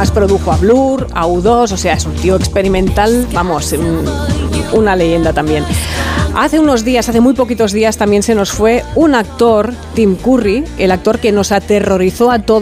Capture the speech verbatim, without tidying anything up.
además produjo a Blur, a U dos, o sea, es un tío experimental, vamos, una leyenda también. Hace unos días, hace muy poquitos días, también se nos fue un actor, Tim Curry, el actor que nos aterrorizó a todos